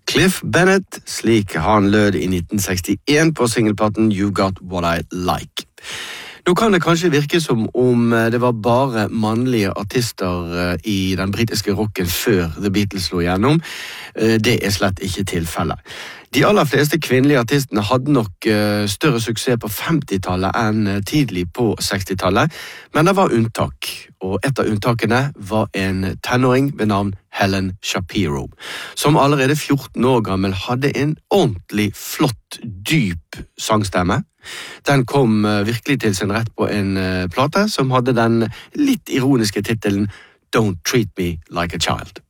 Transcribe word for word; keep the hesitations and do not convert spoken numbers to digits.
Cliff Bennett, slik han lød i nitten sekstien på singleplaten You Got What I Like. Nå kan det kanskje virke som om det var bare mannlige artister i den britiske rocken før The Beatles slo gjennom. Det er slett ikke tilfellet. De aller fleste kvinnelige artistene hadde nok større suksess på femtitallet enn tidlig på sekstitallet, men det var unntak, og et av unntakene var en tenåring ved navn Helen Shapiro, som allerede fjorten år gammel hadde en ordentlig flott, dyp sangstemme. Den kom virkelig til sin rett på en plate som hadde den litt ironiske titelen Don't Treat Me Like a Child.